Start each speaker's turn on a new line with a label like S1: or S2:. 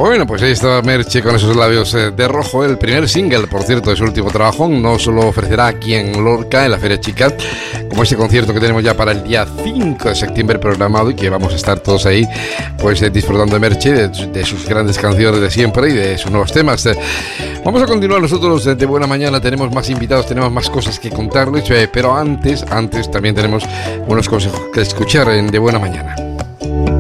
S1: Bueno, pues ahí está Merche con esos labios de rojo, el primer single, por cierto, de su último trabajo. No solo ofrecerá aquí en Lorca, en la Feria Chica, como este concierto que tenemos ya para el día 5 de septiembre programado y que vamos a estar todos ahí, pues disfrutando de Merche, de sus grandes canciones de siempre y de sus nuevos temas. Vamos a continuar nosotros de Buena Mañana, tenemos más invitados, tenemos más cosas que contarles, pero antes también tenemos unos consejos que escuchar en De Buena Mañana.